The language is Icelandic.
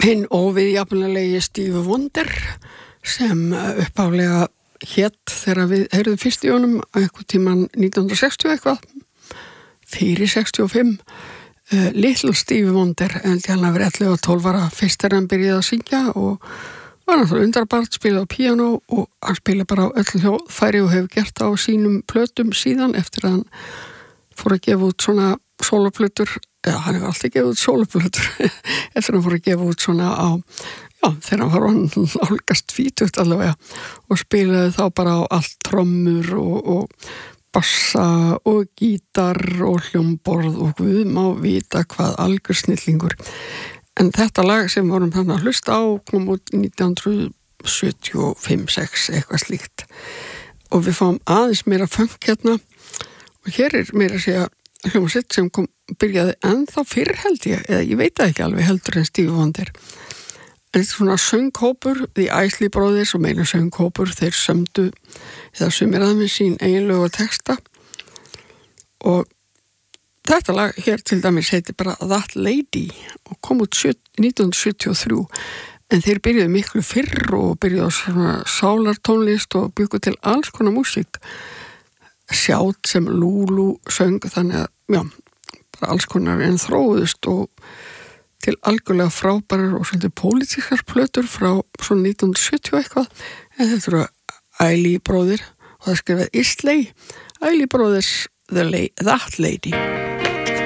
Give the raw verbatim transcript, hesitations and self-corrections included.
hinn óviðjafnilegi Stevie Wonder sem uppálega hét þegar við heyrðum fyrst í honum einhvern tímann nítján hundruð sextíu eitthvað, fyrir sextíu og fimm. Uh, Little Stevie Wonder, en hann hafi verið ellefu og tólf ára fyrst þegar hann byrjaði að syngja og var náttúrulega undarbart, spilaði á píanó og hann spilaði bara á öllu hljóðfæri og hefur gert á sínum plötum síðan eftir að hann fór að gefa út svona sóloplötur, eða hann hefur alltaf gefið út sóloplötur eftir að hann fór að gefa út svona á, já, þegar hann var hann álgast fítugt allavega og spilaði þá bara á allt trommur og, og bassa og gítar og hljómborð og við má vita hvað algjör snillingur. En þetta lag sem vorum þannig að hlusta á kom út nítján hundruð sjötíu og fimm sex eitthvað slíkt og við fáum aðeins meira funk hérna og hér er meira að segja hljómsveit sem kom, byrjaði ennþá fyrr held ég, eða ég veit það ekki alveg heldur en Stevie Wonder. En þetta er svona sönghópur, The Isley Brothers og meina sönghópur, þeir sömdu eða sumir aðeins sín eiginlögu og texta og þetta lag hér til dæmis heitir bara That Lady og kom út nítján hundruð sjötíu og þrjú en þeir byrjuðu miklu fyrr og byrjuðu á svona sálartónlist og byggu til alls konar músík sjátt sem Lulu söng þannig að já, bara alls konar en þróðust og til algjörlega frábærar og svolítið pólitískar plötur frá svona nítján hundruð sjötíu eitthvað en þetta eru Isley bróðir og það skrifaði Isley Isley Brothers The La- That Lady